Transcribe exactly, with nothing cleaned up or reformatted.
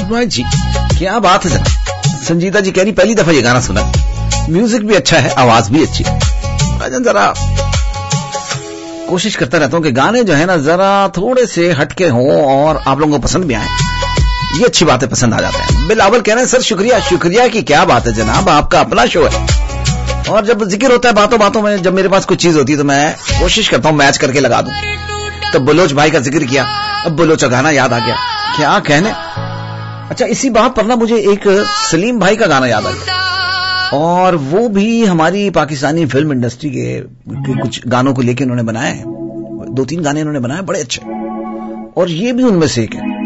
Alright जी, क्या बात है जरा। संजीता जी कह रही पहली दफा ये गाना सुना, म्यूजिक भी अच्छा है, आवाज भी अच्छी। भाईजान जरा कोशिश करता रहता हूं कि गाने जो है ना जरा थोड़े से हटके हों और आप लोगों को पसंद भी आए। ये अच्छी बातें पसंद आ जाते हैं। बिलावल कह रहे हैं सर शुक्रिया, शुक्रिया की क्या बात है जनाब, आपका अपना शो है। और जब जिक्र होता है बातों बातों में, जब मेरे पास कोई चीज होती है तो मैं कोशिश करता हूं मैच करके लगा दूं। तो बलोच भाई का जिक्र किया, अब बलोच का गाना याद आ गया, क्या कहने। अच्छा, इसी बात पर ना मुझे एक सलीम भाई का गाना याद आ गया, और वो भी हमारी पाकिस्तानी फिल्म इंडस्ट्री के, के कुछ गानों को लेके उन्होंने बनाए हैं। दो तीन गाने उन्होंने बनाए बड़े अच्छे, और ये भी उनमें से एक है।